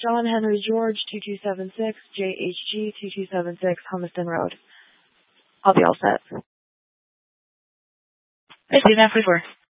John Henry George 2276, JHG 2276, Hummiston Road. I'll be all set. I see that for sure.